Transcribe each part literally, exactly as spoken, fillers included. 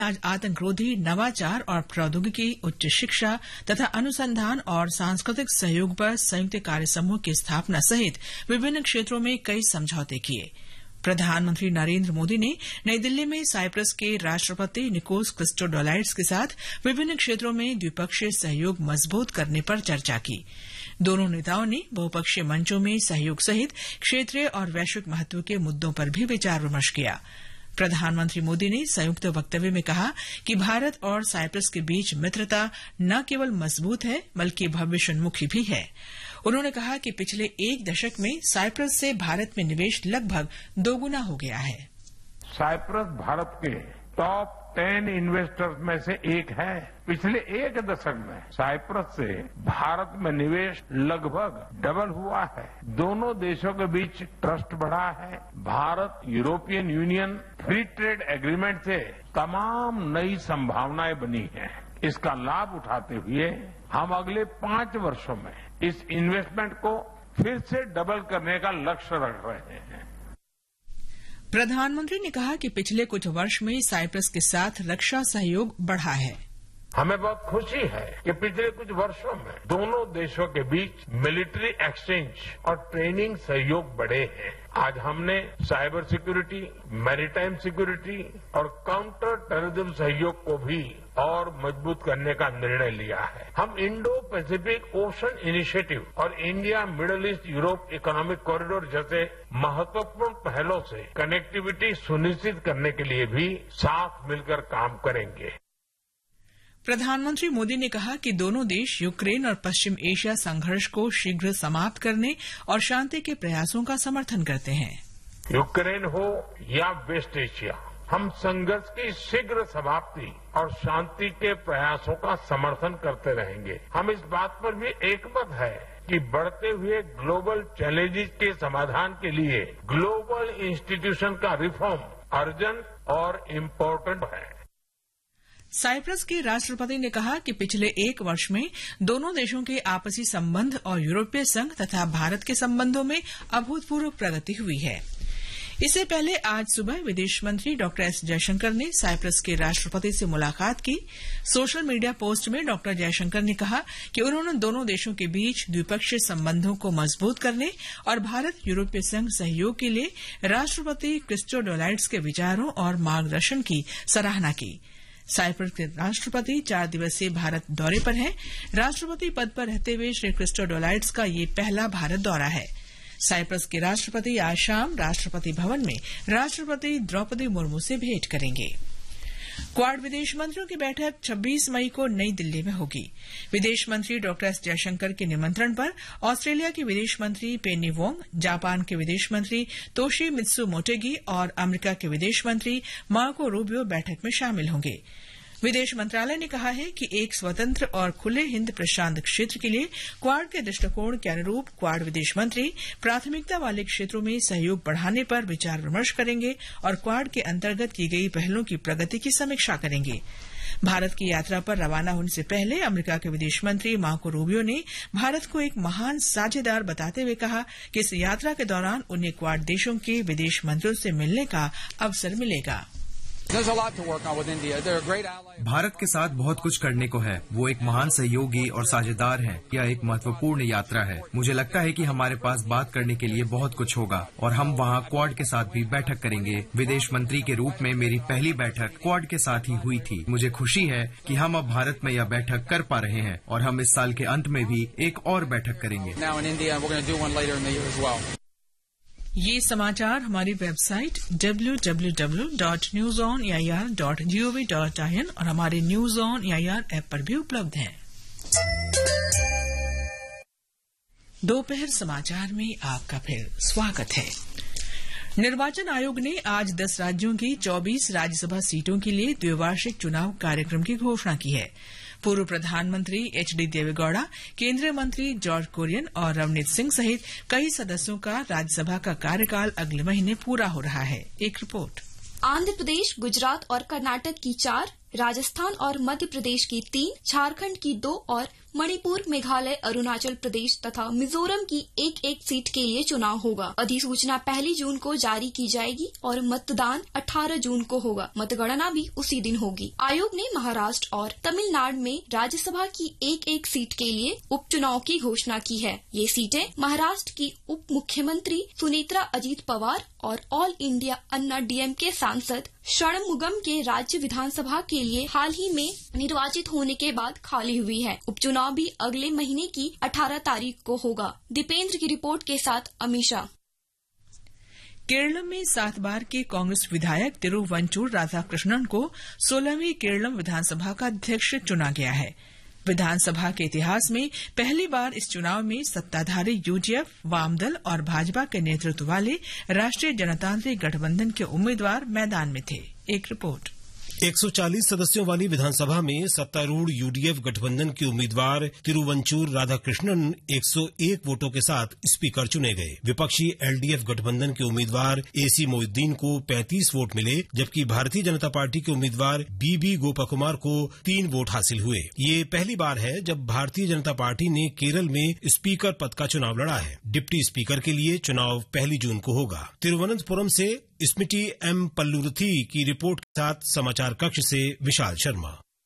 आज आतंकरोधी, नवाचार और प्रौद्योगिकी, उच्च शिक्षा तथा अनुसंधान और सांस्कृतिक सहयोग पर संयुक्त कार्य समूह की स्थापना सहित विभिन्न क्षेत्रों में कई समझौते किए। प्रधानमंत्री नरेंद्र मोदी ने नई दिल्ली में साइप्रस के राष्ट्रपति निकोस क्रिस्टोडोलाइड्स के साथ विभिन्न क्षेत्रों में द्विपक्षीय सहयोग मजबूत करने पर चर्चा की। दोनों नेताओं ने बहुपक्षीय मंचों में सहयोग सहित क्षेत्रीय और वैश्विक महत्व के मुद्दों पर भी विचार विमर्श किया। प्रधानमंत्री मोदी ने संयुक्त वक्तव्य में कहा कि भारत और साइप्रस के बीच मित्रता न केवल मजबूत है बल्कि भविष्योन्मुखी भी है। उन्होंने कहा कि पिछले एक दशक में साइप्रस से भारत में निवेश लगभग दोगुना हो गया है। साइप्रस भारत के टॉप टेन इन्वेस्टर्स में से एक है। पिछले एक दशक में साइप्रस से भारत में निवेश लगभग डबल हुआ है। दोनों देशों के बीच ट्रस्ट बढ़ा है। Bharat European union free trade agreement से तमाम नई संभावनाएं बनी हैं। इसका लाभ उठाते हुए हम अगले पांच वर्षों में इस इन्वेस्टमेंट को फिर से डबल करने का लक्ष्य रख रहे हैं। प्रधानमंत्री ने कहा कि पिछले कुछ वर्ष में साइप्रस के साथ रक्षा सहयोग बढ़ा है। हमें बहुत खुशी है कि पिछले कुछ वर्षों में दोनों देशों के बीच मिलिट्री एक्सचेंज और ट्रेनिंग सहयोग बढ़े हैं। आज हमने साइबर सिक्योरिटी, मैरीटाइम सिक्योरिटी और काउंटर टेररिज्म सहयोग को भी और मजबूत करने का निर्णय लिया है। हम इंडो पैसिफिक ओशन इनिशिएटिव और India middle east Europe economic corridor जैसे महत्वपूर्ण पहलों से कनेक्टिविटी सुनिश्चित करने के लिए भी साथ मिलकर काम करेंगे। प्रधानमंत्री मोदी ने कहा कि दोनों देश यूक्रेन और पश्चिम एशिया संघर्ष को शीघ्र समाप्त करने और शांति के प्रयासों का समर्थन करते हैं। यूक्रेन हो या वेस्ट एशिया, हम संघर्ष की शीघ्र समाप्ति और शांति के प्रयासों का समर्थन करते रहेंगे। हम इस बात पर भी एकमत है कि बढ़ते हुए ग्लोबल चैलेंजेस के समाधान के लिए ग्लोबल इंस्टीट्यूशन का रिफॉर्म अर्जेंट और इम्पोर्टेंट है। साइप्रस के राष्ट्रपति ने कहा कि पिछले एक वर्ष में दोनों देशों के आपसी संबंध और यूरोपीय संघ तथा भारत के संबंधों में अभूतपूर्व प्रगति हुई है। इससे पहले आज सुबह विदेश मंत्री डॉक्टर एस जयशंकर ने साइप्रस के राष्ट्रपति से मुलाकात की। सोशल मीडिया पोस्ट में डॉक्टर जयशंकर ने कहा कि उन्होंने दोनों देशों के बीच द्विपक्षीय संबंधों को मजबूत करने और भारत यूरोपीय संघ सहयोग के लिए राष्ट्रपति क्रिस्टोडोलाइड्स के विचारों और मार्गदर्शन की सराहना की। साइप्रस के राष्ट्रपति चार दिवसीय भारत दौरे पर हैं। राष्ट्रपति पद पर रहते हुए श्री क्रिस्टोडोलाइड्स का ये पहला भारत दौरा है। साइप्रस के राष्ट्रपति आज शाम राष्ट्रपति भवन में राष्ट्रपति द्रौपदी मुर्मू से भेंट करेंगे। क्वाड विदेश मंत्रियों की बैठक छब्बीस मई को नई दिल्ली में होगी। विदेश मंत्री डॉक्टर एस जयशंकर के निमंत्रण पर ऑस्ट्रेलिया के विदेश मंत्री पेनी वोंग, जापान के विदेश मंत्री तोशिमित्सु मोटेगी और अमेरिका के विदेश मंत्री मार्को रूबियो बैठक में शामिल होंगे। विदेश मंत्रालय ने कहा है कि एक स्वतंत्र और खुले हिंद प्रशांत क्षेत्र के लिए क्वाड के दृष्टिकोण के अनुरूप क्वाड विदेश मंत्री प्राथमिकता वाले क्षेत्रों में सहयोग बढ़ाने पर विचार विमर्श करेंगे और क्वाड के अंतर्गत की गई पहलों की प्रगति की समीक्षा करेंगे। भारत की यात्रा पर रवाना होने से पहले अमेरिका के विदेश मंत्री मार्को रूबियो ने भारत को एक महान साझेदार बताते हुए कहा कि इस यात्रा के दौरान उन्हें क्वाड देशों के विदेश मंत्रियों से मिलने का अवसर मिलेगा। भारत के साथ बहुत कुछ करने को है। वो एक महान सहयोगी और साझेदार है। यह एक महत्वपूर्ण यात्रा है। मुझे लगता है कि हमारे पास बात करने के लिए बहुत कुछ होगा और हम वहाँ क्वाड के साथ भी बैठक करेंगे। विदेश मंत्री के रूप में मेरी पहली बैठक क्वाड के साथ ही हुई थी। मुझे खुशी है कि हम अब भारत में यह बैठक कर पा रहे हैं और हम इस साल के अंत में भी एक और बैठक करेंगे। ये समाचार हमारी website W W W dot news on A I R dot G O V dot I N और हमारे news on A I R app पर भी उपलब्ध हैं। दोपहर समाचार में आपका फिर स्वागत है। निर्वाचन आयोग ने आज दस राज्यों की चौबीस राज्यसभा सीटों के लिए द्विवार्षिक चुनाव कार्यक्रम की घोषणा की है। पूर्व प्रधानमंत्री एच डी देवेगौड़ा, केंद्रीय मंत्री जॉर्ज कुरियन और रवनीत सिंह सहित कई सदस्यों का राज्यसभा का कार्यकाल अगले महीने पूरा हो रहा है। एक रिपोर्ट। आंध्र प्रदेश, गुजरात और कर्नाटक की चार, राजस्थान और मध्य प्रदेश की तीन, झारखंड की दो और मणिपुर, मेघालय, अरुणाचल प्रदेश तथा मिजोरम की एक एक सीट के लिए चुनाव होगा। अधिसूचना पहली जून को जारी की जाएगी और मतदान अठारह जून को होगा। मतगणना भी उसी दिन होगी। आयोग ने महाराष्ट्र और तमिलनाडु में राज्यसभा की एक एक सीट के लिए उपचुनाव की घोषणा की है। ये सीटें महाराष्ट्र की उप मुख्यमंत्री सुनेत्रा अजीत पवार और ऑल इंडिया अन्ना डीएमके सांसद षणमुगम के राज्य विधानसभा के लिए हाल ही में निर्वाचित होने के बाद खाली हुई है। उपचुनाव भी अगले महीने की अठारह तारीख को होगा। दीपेंद्र की रिपोर्ट के साथ अमीषा। केरलम में सात बार के कांग्रेस विधायक तिरुवंचूर राधाकृष्णन को सोलहवीं केरलम विधानसभा का अध्यक्ष चुना गया है। विधानसभा के इतिहास में पहली बार इस चुनाव में सत्ताधारी यूडीएफ, वामदल और भाजपा के नेतृत्व वाले राष्ट्रीय जनतांत्रिक गठबंधन के उम्मीदवार मैदान में थे। एक रिपोर्ट। एक सौ चालीस सदस्यों वाली विधानसभा में सत्तारूढ़ यूडीएफ गठबंधन के उम्मीदवार तिरुवंचूर राधाकृष्णन एक सौ एक वोटों के साथ स्पीकर चुने गए। विपक्षी एलडीएफ गठबंधन के उम्मीदवार एसी मोइनुद्दीन को पैंतीस वोट मिले, जबकि भारतीय जनता पार्टी के उम्मीदवार बीबी गोपकुमार को तीन वोट हासिल हुए। ये पहली बार है जब भारतीय जनता पार्टी ने केरल में स्पीकर पद का चुनाव लड़ा है। डिप्टी स्पीकर के लिए चुनाव पहली जून को होगा। तिरुवनंतपुरम से स्मिटी एम पल्लुरथी की रिपोर्ट के साथ समाचार कक्ष से विशाल शर्मा।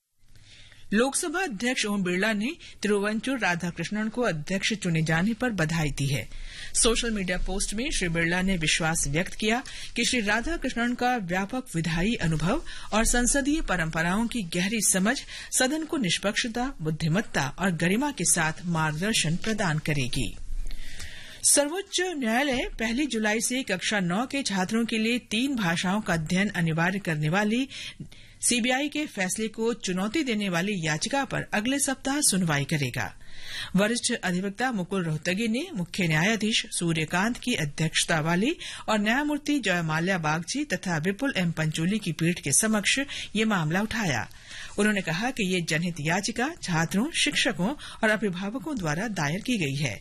लोकसभा अध्यक्ष ओम बिरला ने तिरुवंचूर राधाकृष्णन को अध्यक्ष चुने जाने पर बधाई दी है। सोशल मीडिया पोस्ट में श्री बिरला ने विश्वास व्यक्त किया कि श्री राधाकृष्णन का व्यापक विधायी अनुभव और संसदीय परंपराओं की गहरी समझ सदन को निष्पक्षता, बुद्धिमत्ता और गरिमा के साथ मार्गदर्शन प्रदान करेगी। सर्वोच्च न्यायालय पहली जुलाई से कक्षा नौ के छात्रों के लिए तीन भाषाओं का अध्ययन अनिवार्य करने वाली सीबीआई के फैसले को चुनौती देने वाली याचिका पर अगले सप्ताह सुनवाई करेगा। वरिष्ठ अधिवक्ता मुकुल रोहतगी ने मुख्य न्यायाधीश सूर्यकांत की अध्यक्षता वाली और न्यायमूर्ति जयमाल्या बागची तथा विपुल एम पंचोली की पीठ के समक्ष ये मामला उठाया। उन्होंने कहा कि ये जनहित याचिका छात्रों, शिक्षकों और अभिभावकों द्वारा दायर की गई है।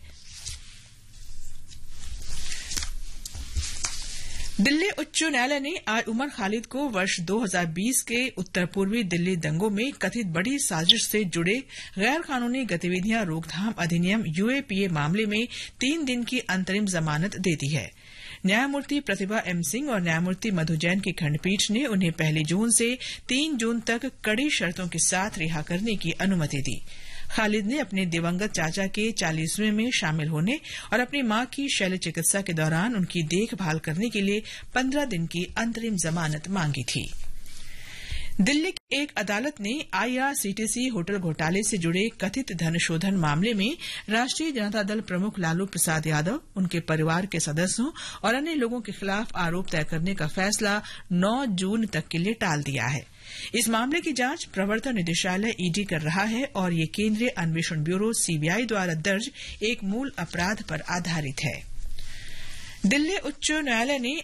दिल्ली उच्च न्यायालय ने आज उमर खालिद को वर्ष दो हज़ार बीस के उत्तर पूर्वी दिल्ली दंगों में कथित बड़ी साजिश से जुड़े गैर कानूनी गतिविधियां रोकथाम अधिनियम यूएपीए मामले में तीन दिन की अंतरिम जमानत दे दी है। न्यायमूर्ति प्रतिभा एम सिंह और न्यायमूर्ति मधु जैन की खंडपीठ ने उन्हें पहली जून से तीन जून तक कड़ी शर्तों के साथ रिहा करने की अनुमति दी। खालिद ने अपने दिवंगत चाचा के चालीसवें में शामिल होने और अपनी मां की शल्य चिकित्सा के दौरान उनकी देखभाल करने के लिए पंद्रह दिन की अंतरिम जमानत मांगी थी। दिल्ली की एक अदालत ने आईआरसीटीसी होटल घोटाले से जुड़े कथित धन शोधन मामले में राष्ट्रीय जनता दल प्रमुख लालू प्रसाद यादव, उनके परिवार के सदस्यों और अन्य लोगों के खिलाफ आरोप तय करने का फैसला नौ जून तक के लिए टाल दिया है। इस मामले की जांच प्रवर्तन निदेशालय ईडी कर रहा है और ये केंद्रीय अन्वेषण ब्यूरो सीबीआई द्वारा दर्ज एक मूल अपराध पर आधारित है। दिल्ली उच्च न्यायालय ने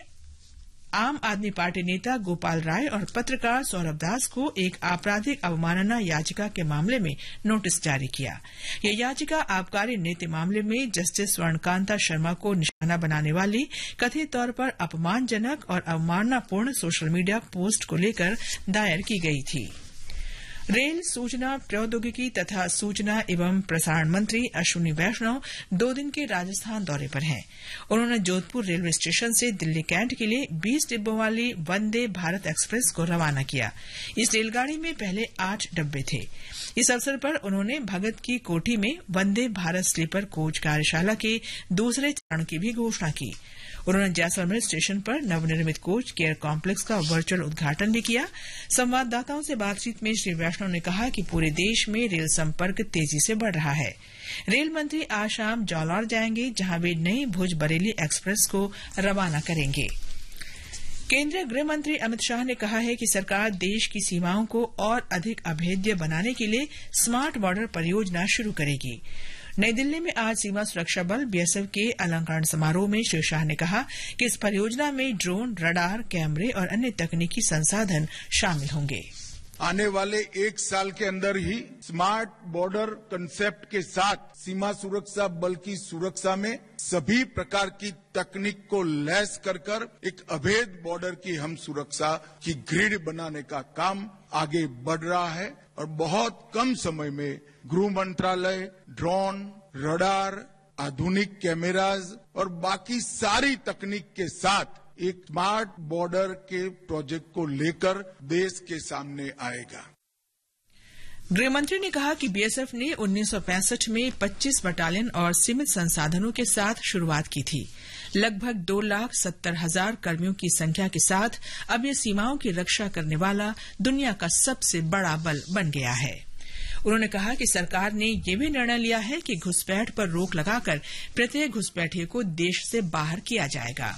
आम आदमी पार्टी नेता गोपाल राय और पत्रकार सौरभ दास को एक आपराधिक अवमानना याचिका के मामले में नोटिस जारी किया। यह याचिका आबकारी नीति मामले में जस्टिस स्वर्णकांता शर्मा को निशाना बनाने वाली कथित तौर पर अपमानजनक और अवमाननापूर्ण सोशल मीडिया पोस्ट को लेकर दायर की गई थी। रेल, सूचना प्रौद्योगिकी तथा सूचना एवं प्रसारण मंत्री अश्विनी वैष्णव दो दिन के राजस्थान दौरे पर हैं। उन्होंने जोधपुर रेलवे स्टेशन से दिल्ली कैंट के लिए बीस डिब्बों वाली वंदे भारत एक्सप्रेस को रवाना किया। इस रेलगाड़ी में पहले आठ डब्बे थे। इस अवसर पर उन्होंने भगत की कोठी में वंदे भारत स्लीपर कोच कार्यशाला के दूसरे चरण की भी घोषणा की। उन्होंने जैसलमेर स्टेशन पर नवनिर्मित कोच केयर कॉम्प्लेक्स का वर्चुअल उद्घाटन भी किया। संवाददाताओं से बातचीत में श्री वैष्णव ने कहा कि पूरे देश में रेल संपर्क तेजी से बढ़ रहा है। रेल मंत्री आज शाम जालौर जाएंगे, जहां वे नई भुज बरेली एक्सप्रेस को रवाना करेंगे। केंद्रीय गृह मंत्री अमित शाह ने कहा है कि सरकार देश की सीमाओं को और अधिक अभेद्य बनाने के लिए स्मार्ट बॉर्डर परियोजना शुरू करेगी। नई दिल्ली में आज सीमा सुरक्षा बल बीएसएफ के अलंकरण समारोह में श्री शाह ने कहा कि इस परियोजना में ड्रोन, रडार, कैमरे और अन्य तकनीकी संसाधन शामिल होंगे। आने वाले एक साल के अंदर ही स्मार्ट बॉर्डर कंसेप्ट के साथ सीमा सुरक्षा बल की सुरक्षा में सभी प्रकार की तकनीक को लैस कर कर एक अभेद बॉर्डर की हम सुरक्षा की ग्रिड बनाने का काम आगे बढ़ रहा है और बहुत कम समय में गृह मंत्रालय ड्रोन, रडार, आधुनिक कैमराज और बाकी सारी तकनीक के साथ एक स्मार्ट बॉर्डर के प्रोजेक्ट को लेकर देश के सामने आएगा। गृहमंत्री ने कहा कि बीएसएफ ने उन्नीस सौ पैंसठ में पच्चीस बटालियन और सीमित संसाधनों के साथ शुरुआत की थी। लगभग दो लाख सत्तर हजार कर्मियों की संख्या के साथ अब ये सीमाओं की रक्षा करने वाला दुनिया का सबसे बड़ा बल बन गया है। उन्होंने कहा कि सरकार ने यह भी निर्णय लिया है कि घुसपैठ पर रोक लगाकर प्रत्येक घुसपैठिए को देश से बाहर किया जाएगा।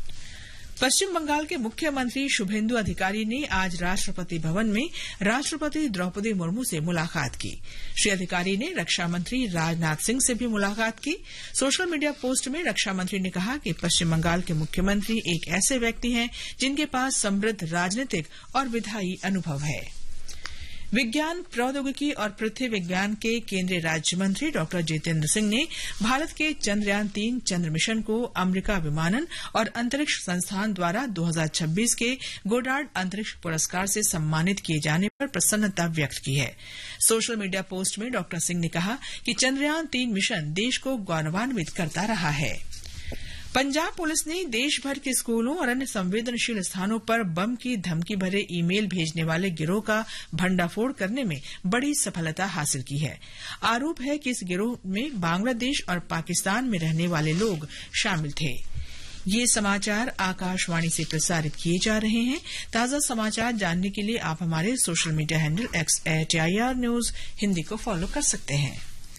पश्चिम बंगाल के मुख्यमंत्री शुभेंदु अधिकारी ने आज राष्ट्रपति भवन में राष्ट्रपति द्रौपदी मुर्मू से मुलाकात की। श्री अधिकारी ने रक्षा मंत्री राजनाथ सिंह से भी मुलाकात की। सोशल मीडिया पोस्ट में रक्षा मंत्री ने कहा कि पश्चिम बंगाल के मुख्यमंत्री एक ऐसे व्यक्ति हैं जिनके पास समृद्ध राजनीतिक और विधायी अनुभव है। विज्ञान, प्रौद्योगिकी और पृथ्वी विज्ञान के केंद्रीय राज्य मंत्री डॉक्टर जितेंद्र सिंह ने भारत के चंद्रयान तीन चंद्र मिशन को अमेरिका विमानन और अंतरिक्ष संस्थान द्वारा दो हज़ार छब्बीस के गोडार्ड अंतरिक्ष पुरस्कार से सम्मानित किए जाने पर प्रसन्नता व्यक्त की है। सोशल मीडिया पोस्ट में डॉक्टर सिंह ने कहा कि चंद्रयान तीन मिशन देश को गौरवान्वित करता रहा है। पंजाब पुलिस ने देश भर के स्कूलों और अन्य संवेदनशील स्थानों पर बम की धमकी भरे ईमेल भेजने वाले गिरोह का भंडाफोड़ करने में बड़ी सफलता हासिल की है। आरोप है कि इस गिरोह में बांग्लादेश और पाकिस्तान में रहने वाले लोग शामिल थे। ये समाचार आकाशवाणी से प्रसारित किए जा रहे हैं। ताजा समाचार जानने के लिए आप हमारे social media handle x eight IR news Hindi को फॉलो कर सकते हैं।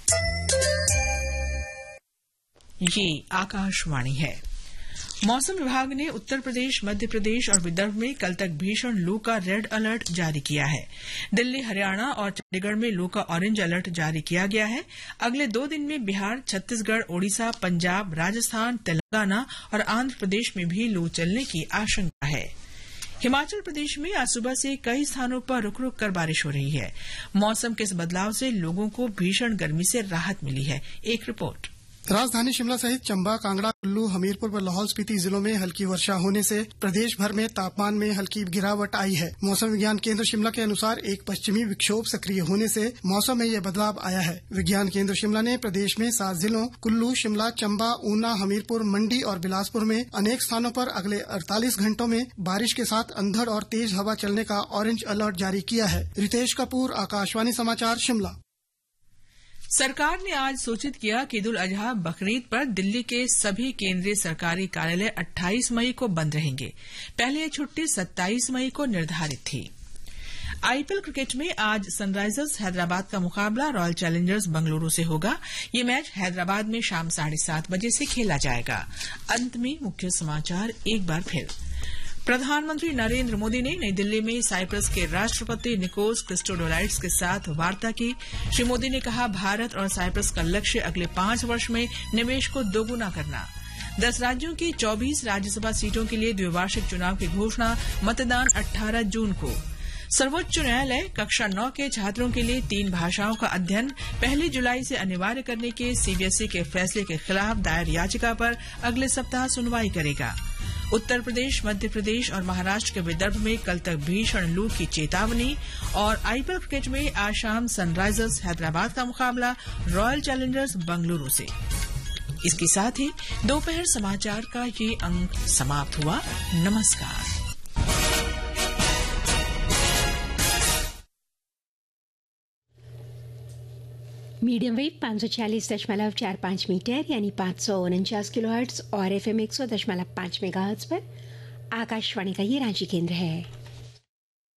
ये आकाशवाणी है। मौसम विभाग ने उत्तर प्रदेश, मध्य प्रदेश और विदर्भ में कल तक भीषण लू का रेड अलर्ट जारी किया है। दिल्ली, हरियाणा और चंडीगढ़ में लू का ऑरेंज अलर्ट जारी किया गया है। अगले दो दिन में बिहार, छत्तीसगढ़, ओडिशा, पंजाब, राजस्थान, तेलंगाना और आंध्र प्रदेश में भी लू चलने की आशंका है। हिमाचल प्रदेश में आज सुबह से कई स्थानों पर रुक रुक कर बारिश हो रही है। मौसम के इस बदलाव से लोगों को भीषण गर्मी से राहत मिली है। एक रिपोर्ट। राजधानी शिमला सहित चंबा, कांगड़ा, कुल्लू, हमीरपुर व लाहौल स्पीति जिलों में हल्की वर्षा होने से प्रदेश भर में तापमान में हल्की गिरावट आई है। मौसम विज्ञान केंद्र शिमला के अनुसार एक पश्चिमी विक्षोभ सक्रिय होने से मौसम में यह बदलाव आया है। विज्ञान केंद्र शिमला ने प्रदेश में सात जिलों कुल्लू, शिमला, चंबा, ऊना, हमीरपुर, मंडी और बिलासपुर में अनेक स्थानों पर अगले अड़तालीस घंटों में बारिश के साथ अंधड़ और तेज हवा चलने का ऑरेंज अलर्ट जारी किया है। रितेश कपूर, आकाशवाणी समाचार, शिमला। सरकार ने आज सूचित किया कि ईद उल अजहा बकरीद पर दिल्ली के सभी केंद्रीय सरकारी कार्यालय अट्ठाईस मई को बंद रहेंगे। पहले यह छुट्टी सत्ताईस मई को निर्धारित थी। आईपीएल क्रिकेट में आज सनराइजर्स हैदराबाद का मुकाबला रॉयल चैलेंजर्स बेंगलुरु से होगा। ये मैच हैदराबाद में शाम साढ़े सात बजे से खेला जाएगा। अंत में मुख्य समाचार एक बार फिर। प्रधानमंत्री नरेंद्र मोदी ने नई दिल्ली में साइप्रस के राष्ट्रपति निकोस क्रिस्टोडोलाइड्स के साथ वार्ता की। श्री मोदी ने कहा, भारत और साइप्रस का लक्ष्य अगले पांच वर्ष में निवेश को दोगुना करना। दस राज्यों की चौबीस राज्यसभा सीटों के लिए द्विवार्षिक चुनाव की घोषणा, मतदान अठारह जून को। सर्वोच्च न्यायालय कक्षा नौ के छात्रों के लिए तीन भाषाओं का अध्ययन पहली जुलाई से अनिवार्य करने के सीबीएसई के फैसले के खिलाफ दायर याचिका पर अगले सप्ताह सुनवाई करेगा। उत्तर प्रदेश, मध्य प्रदेश और महाराष्ट्र के विदर्भ में कल तक भीषण लू की चेतावनी। और आईपीएल क्रिकेट में आज शाम सनराइजर्स हैदराबाद का मुकाबला रॉयल चैलेंजर्स बेंगलुरु से। इसके साथ ही दोपहर समाचार का ये अंक समाप्त हुआ। नमस्कार। मीडियम वेव पाँच सौ छियालीस दशमलव चार पाँच मीटर यानी पाँच सौ उनचास किलो हर्ट्ज और एफएम एक सौ दशमलव पाँच मेगा हर्ट्ज पर आकाशवाणी का ये रांची केंद्र है।